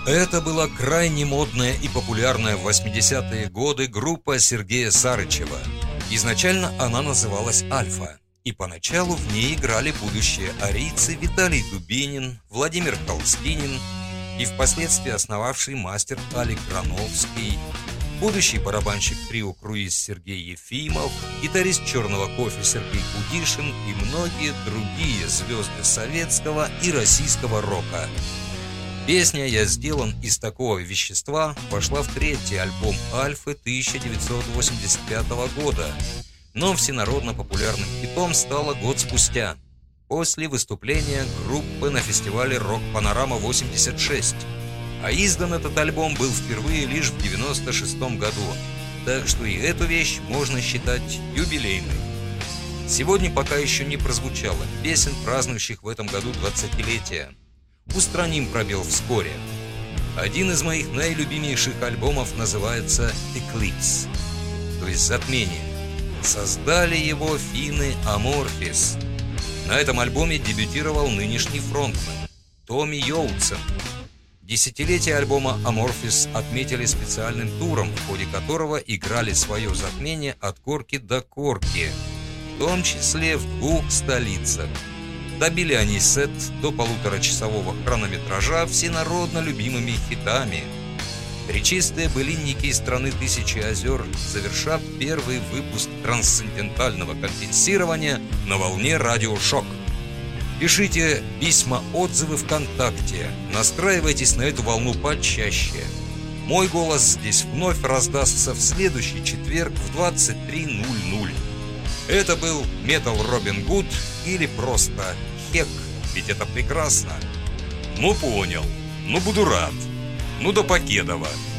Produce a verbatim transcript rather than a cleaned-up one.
Это была крайне модная и популярная в восьмидесятые годы группа Сергея Сарычева. Изначально она называлась «Альфа», и поначалу в ней играли будущие арийцы Виталий Дубинин, Владимир Толстинин и впоследствии основавший мастер Алик Грановский, будущий барабанщик трио «Круиз» Сергей Ефимов, гитарист «Черного кофе» Сергей Кудишин и многие другие звезды советского и российского рока. Песня «Я сделан из такого вещества» вошла в третий альбом «Альфы» тысяча девятьсот восемьдесят пятого года, но всенародно популярным хитом стала год спустя, после выступления группы на фестивале «Рок-Панорама-восемьдесят шесть». А издан этот альбом был впервые лишь в девяносто шестом году, так что и эту вещь можно считать юбилейной. Сегодня пока еще не прозвучало песен, празднующих в этом году двадцатилетие. Устраним пробел вскоре. Один из моих наилюбимейших альбомов называется «Eclipse», то есть «Затмение». Создали его финны Amorphis. На этом альбоме дебютировал нынешний фронтмен Томми Йоутсен. Десятилетие альбома Amorphis отметили специальным туром, в ходе которого играли свое затмение от корки до корки, в том числе в двух столицах. Добили они сет до полуторачасового хронометража всенародно любимыми хитами. Речистые былинники из страны Тысячи озер завершат первый выпуск трансцендентального компенсирования на волне радиошок. Пишите письма, отзывы ВКонтакте, настраивайтесь на эту волну почаще. Мой голос здесь вновь раздастся в следующий четверг в двадцать три ноль ноль. Это был Metal Робин Гуд или просто Хек, ведь это прекрасно. Ну понял, ну буду рад, ну до Покедова.